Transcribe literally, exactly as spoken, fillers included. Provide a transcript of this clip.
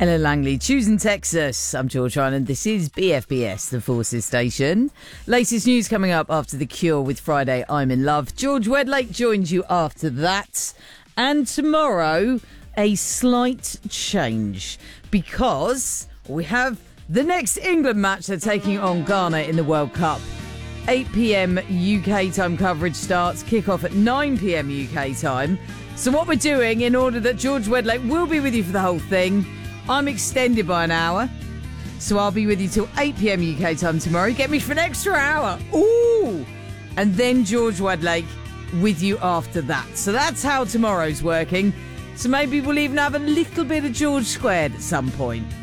Ellen Langley, choosing Texas. I'm George Ryan and this is B F B S, the Forces Station. Latest news coming up after The Cure with Friday, I'm in Love. George Wedlake joins you after that. And tomorrow, a slight change because we have the next England match. They're taking on Ghana in the World Cup. eight p.m. U K time coverage starts. Kick-off at nine p.m. U K time. So what we're doing, in order that George Wedlake will be with you for the whole thing, I'm extended by an hour. So I'll be with you till eight p.m. U K time tomorrow. Get me for an extra hour. Ooh! And then George Wedlake with you after that. So that's how tomorrow's working. So maybe we'll even have a little bit of George Squared at some point.